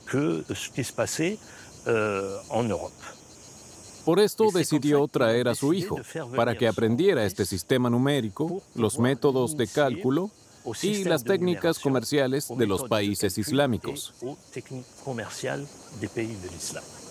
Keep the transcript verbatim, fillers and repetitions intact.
que ce qui se passait euh, en Europe. Por esto decidió traer a su hijo, para que aprendiera este sistema numérico, los métodos de cálculo y las técnicas comerciales de los países islámicos. Aux techniques commerciales des pays de l'islam.